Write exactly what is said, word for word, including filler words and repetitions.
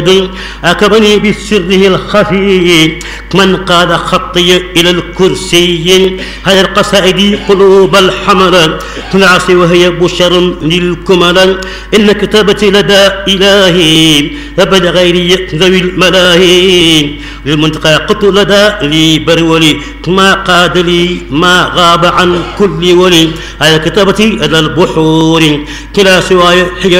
أكبني بسره الخفي من قاد خطي إلى الكرسي. هذا القصائد قلوب الحمل تنعصي وهي بشر للكمل. إن كتابتي لدى إلهي أبد غيري ذوي الملاهي. للمنتقى قط لدى لي برولي ما قاد لي ما غاب عن كل ولي. هذا كتابتي لدى البحور كلا سواي